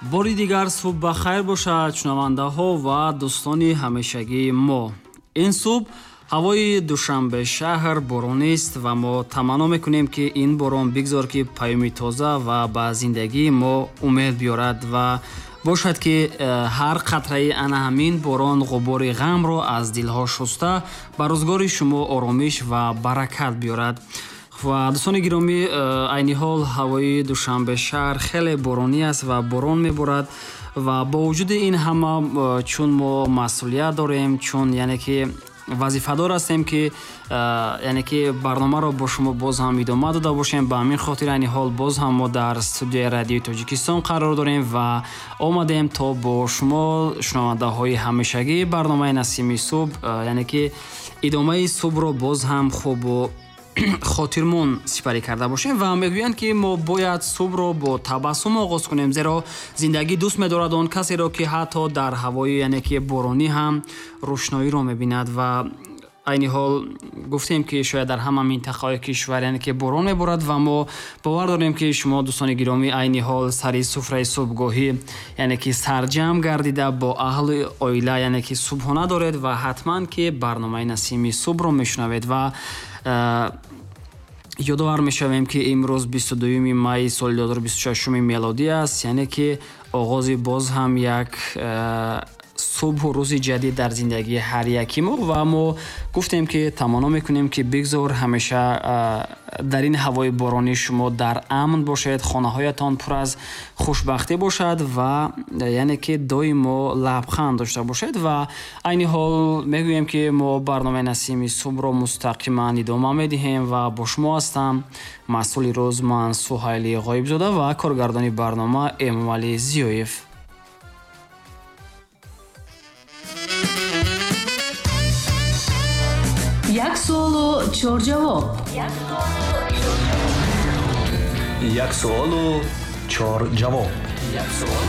бори дигар субҳ ба хайр бошад, шунавандаҳо ва дӯстони ҳамешагии мо. Ин субҳ ҳавои Душанбешаҳр боронист ва мо таманно мекунем, ки ин борон бигзор ки паёми тоза ва ба зиндагии мо умед биёрад ва бошад, ки ҳар қатраи ана ҳамин борон ғубори ғамро аз дилҳо шуста ба рӯзгори шумо оромиш ва баракат биёрад. ва дӯстони гиромӣ, айни ҳол ҳавои Душанбешаҳр хеле боронӣ аст ва борон меборад ва бо вуҷуди ин ҳама, чун мо масъулият дорем, чун яъне ки вазифадор ҳастем, ки яъне ки барномаро бо шумо боз ҳам идома дода бошем. Ба ҳамин хотир айни ҳол боз ҳам мо дар студияи радиои Тоҷикистон қарор дорем ва омадем то бо шумо шунавандаҳои ҳамешагии барномаи Насими Субҳ, яъне ки идомаи субҳро боз ҳам хубу хотирмон сипарӣ карда бошем ва мегӯянд, ки мо бояд субҳро бо табассум оғоз кунем, зеро зиндагӣ дӯст медорад он касеро, ки ҳатто дар ҳавои яъне ки боронӣ ҳам рӯшноиро мебинад. ва айни ҳол гуфтем, ки шояд дар ҳама минтақаҳои кишвар яъне ки борон меборад ва мо бовар дорем, ки шумо дӯстони гиромӣ айни ҳол сари суфраи субҳгоҳӣ яъне ки сарҷамъ гардида бо аҳли оила яъне ки субҳона доред ва ҳатман ки барномаи Насими Субҳро мешунавед. ва ёдовар мешавем, ки имрӯз 22 майи соли 2026 мелодӣ аст, яъне ки оғози боз ҳам як субҳу рӯзи ҷадид дар зиндагии ҳар яки мо. ва мо гуфтем, ки таманно мекунем, ки бигзор ҳамеша дар ин ҳавои боронӣ шумо дар амн бошед, хонаҳоятон пур аз хушбахтӣ бошад ва яъне ки доимо лабханд дошта бошед. ва айни ҳол мегӯем, ки мо барномаи Насими Субҳро мустақиман идома медиҳем ва бо шумо ҳастам. масъули рӯз ман Суҳайли Ғоибзода ва коргардони барнома Эмомалӣ Зиёев. як суолу чор ҷавоб. як суолу чор ҷавоб.